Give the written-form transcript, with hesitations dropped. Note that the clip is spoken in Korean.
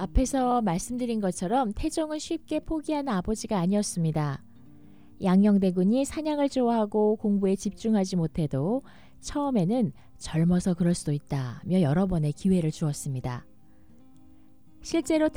앞에서 말씀드린 것처럼 태종은 쉽게 포기하는 아버지가 아니었습니다. 양녕대군이 사냥을 좋아하고 공부에 집중하지 못해도 처음에는 젊어서 그럴 수도 있다며 여러 번의 기회를 주었습니다. 실제로